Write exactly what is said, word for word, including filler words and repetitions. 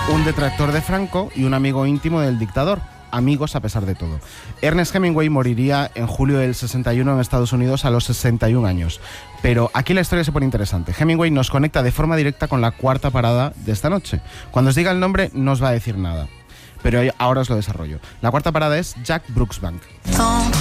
un detractor de Franco y un amigo íntimo del dictador. Amigos a pesar de todo. Ernest Hemingway moriría en julio del sesenta y uno en Estados Unidos a los sesenta y un años. Pero aquí la historia se pone interesante. Hemingway nos conecta de forma directa con la cuarta parada de esta noche. Cuando os diga el nombre no os va a decir nada, pero ahora os lo desarrollo. La cuarta parada es Jack Brooksbank.